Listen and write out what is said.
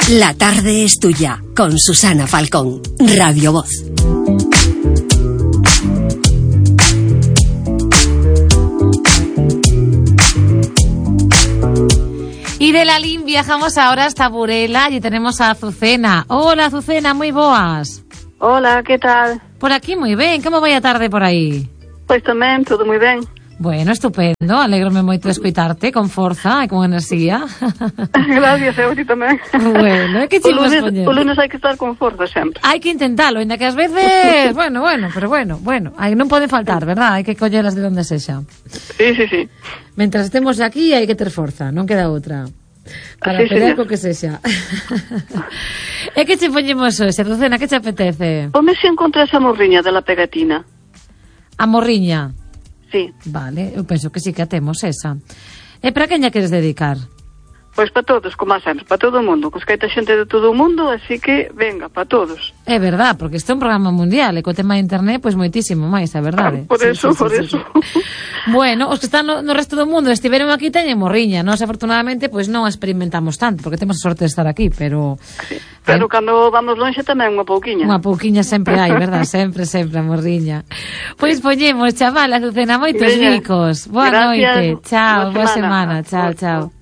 La tarde es tuya, con Susana Falcón, Radio Voz. Y de Lalín viajamos ahora hasta Burela y tenemos a Azucena. Hola, Azucena, moi boas. Hola, que tal? Por aquí moi ben, como vai a tarde por aí? Pois tamén, todo moi ben. Bueno, estupendo, alégrome moito de escoitarte con forza e con enerxía. Gracias, eu ti tamén. Bueno, é que o lunes hai que estar con forza sempre. Hai que intentalo, ainda que ás veces, bueno, hai, non pode faltar, verdad? Hai que collelas de onde sexa. Sí. Mentras estemos aquí hai que ter forza, non queda outra. Para pelear co que sexa. E que che poñemos hoxe, Azucena, que te apetece? Home, se encontras a morriña de la pegatina. A morriña? Sí. Vale, eu penso que sí que a temos esa. E para quen a queres dedicar? Pois para todos, como sempre, para todo o mundo, que escoita xente de todo o mundo, así que venga, para todos. É verdad, porque isto é un programa mundial e co tema de internet, pois moitísimo máis, é verdade. Por eso. Bueno, os que están no resto do mundo estiveron aquí teñen morriña. Nós, afortunadamente, pois non a experimentamos tanto, porque temos a sorte de estar aquí, pero... Sí. Pero cando vamos lonxe tamén unha pouquiña. Unha pouquiña sempre hai, verdad? sempre a morriña. Pois poñemos, chaval, Azucena, moitos bicos. Boa noite. Chao, boa semana. Chao.